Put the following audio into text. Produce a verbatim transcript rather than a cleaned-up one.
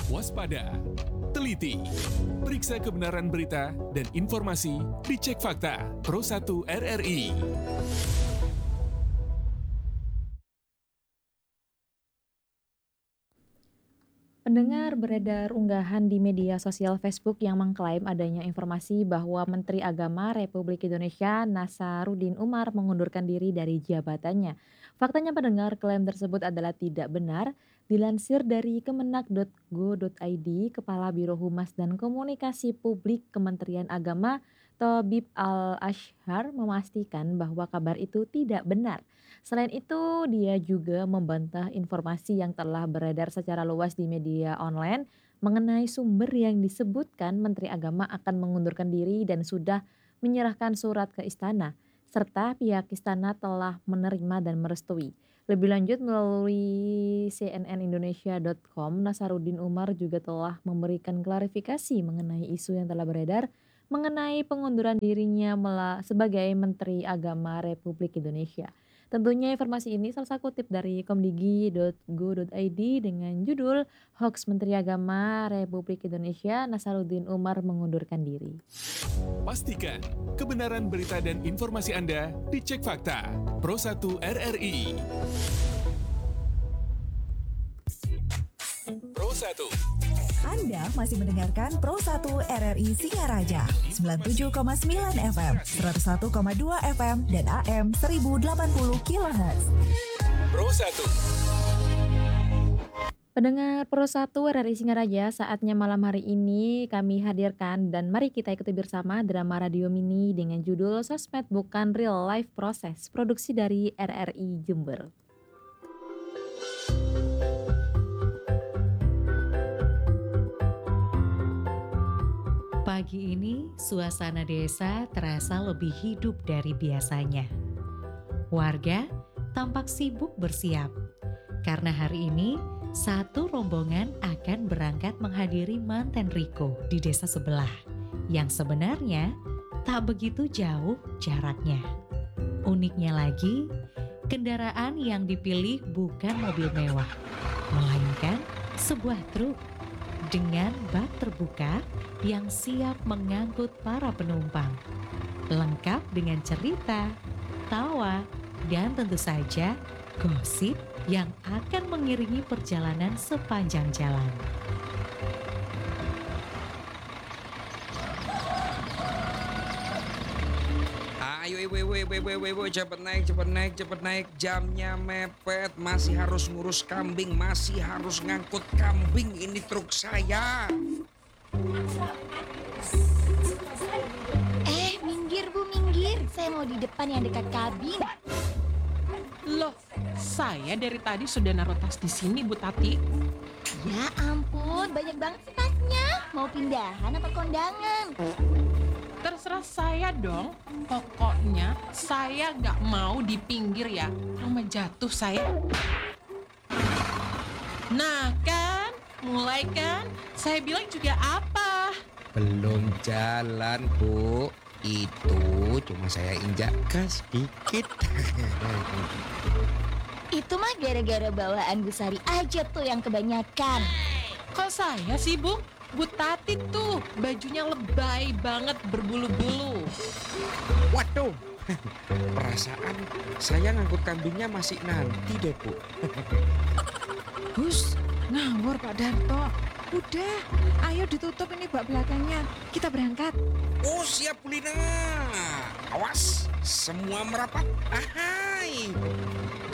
Waspada, teliti, periksa kebenaran berita dan informasi, dicek fakta. Pro satu R R I. Pendengar, beredar unggahan di media sosial Facebook yang mengklaim adanya informasi bahwa Menteri Agama Republik Indonesia Nasaruddin Umar mengundurkan diri dari jabatannya. Faktanya pendengar, klaim tersebut adalah tidak benar. Dilansir dari kemenak titik go titik i d, Kepala Biro Humas dan Komunikasi Publik Kementerian Agama Tobib Al-Ashhar memastikan bahwa kabar itu tidak benar. Selain itu, dia juga membantah informasi yang telah beredar secara luas di media online mengenai sumber yang disebutkan Menteri Agama akan mengundurkan diri dan sudah menyerahkan surat ke istana, serta pihak istana telah menerima dan merestui. Lebih lanjut melalui c n n indonesia titik com, Nasaruddin Umar juga telah memberikan klarifikasi mengenai isu yang telah beredar mengenai pengunduran dirinya sebagai Menteri Agama Republik Indonesia. Tentunya informasi ini salah satu kutip dari komdigi titik go titik i d dengan judul Hoax Menteri Agama Republik Indonesia Nasaruddin Umar mengundurkan diri. Pastikan kebenaran berita dan informasi Anda dicek fakta. Pro satu R R I. Pro satu. Anda masih mendengarkan Pro satu R R I Singaraja sembilan puluh tujuh koma sembilan F M, seratus satu koma dua F M, dan A M seribu delapan puluh kilohertz. Pro satu. Pendengar Pro satu R R I Singaraja, saatnya malam hari ini kami hadirkan dan mari kita ikuti bersama drama radio mini dengan judul Sosmed Bukan Real Life Proses, produksi dari R R I Jember. Pagi ini, suasana desa terasa lebih hidup dari biasanya. Warga tampak sibuk bersiap, karena hari ini satu rombongan akan berangkat menghadiri manten Riko di desa sebelah, yang sebenarnya tak begitu jauh jaraknya. Uniknya lagi, kendaraan yang dipilih bukan mobil mewah, melainkan sebuah truk dengan bak terbuka yang siap mengangkut para penumpang. Lengkap dengan cerita, tawa, dan tentu saja gosip yang akan mengiringi perjalanan sepanjang jalan. Ayo ibu ibu ibu ibu ibu, ibu cepet naik cepet naik cepet naik, jamnya mepet, masih harus ngurus kambing, masih harus ngangkut kambing, ini truk saya. Eh, minggir Bu, minggir. Saya mau di depan yang dekat kabin. Loh, saya dari tadi sudah naruh tas di sini, Bu Tati. Ya ampun, banyak banget tasnya. Mau pindahan apa kondangan? Terserah saya dong. Pokoknya saya gak mau di pinggir ya. Sama jatuh saya. Nah kan, mulai kan? Saya bilang juga apa? Belum jalan Bu, itu cuma saya injak gas dikit. Itu mah gara-gara bawaan Bu Sari aja tuh yang kebanyakan. Kok saya sih Bu? Bu Tati tuh bajunya lebay banget berbulu-bulu. Waduh, perasaan saya ngangkut kambingnya masih nanti deh Bu. Gus, ngawur Pak Darto. Udah, ayo ditutup ini bak belakangnya. Kita berangkat. Oh siap Bu Lina. Awas, semua merapat. Ahai.